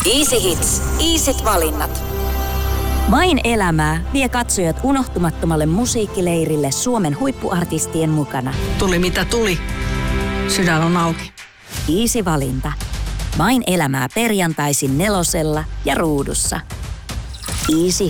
Easy Hits. Easyt valinnat. Main elämää vie katsojat unohtumattomalle musiikkileirille Suomen huippuartistien mukana. Tuli mitä tuli. Sydän on auki. Easy valinta. Main elämää perjantaisin 4 ja Ruudussa. Easy